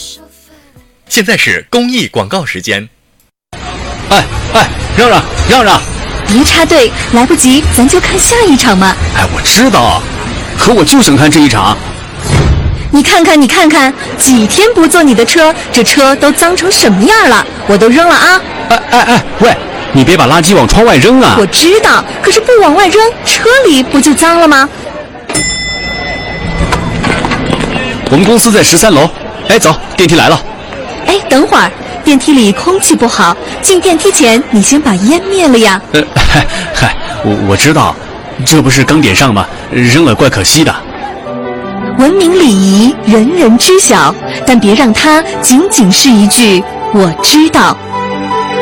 现在是公益广告时间。 哎，让让！ 别插队，来不及，咱就看下一场嘛。 哎，我知道，可我就想看这一场。 你看看，几天不坐你的车，这车都脏成什么样了？我都扔了啊！ 哎，喂，你别把垃圾往窗外扔啊！ 我知道，可是不往外扔，车里不就脏了吗？ 我们公司在13楼。哎，走，电梯来了。 哎，等会儿，电梯里空气不好，进电梯前你先把烟灭了呀。 嗨，我知道，这不是刚点上吗？扔了怪可惜的。 文明礼仪，人人知晓，但别让它仅仅是一句我知道。